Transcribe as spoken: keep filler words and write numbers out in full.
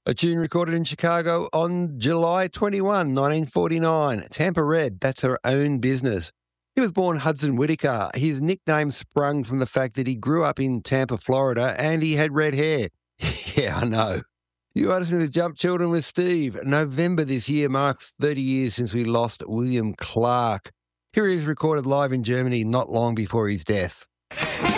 A tune recorded in Chicago on July twenty-first, nineteen forty-nine. Tampa Red, that's her own business. He was born Hudson Whitaker. His nickname sprung from the fact that he grew up in Tampa, Florida, and he had red hair. Yeah, I know. You are listening to Jump Children with Steve. November this year marks thirty years since we lost William Clark. Here he is recorded live in Germany not long before his death.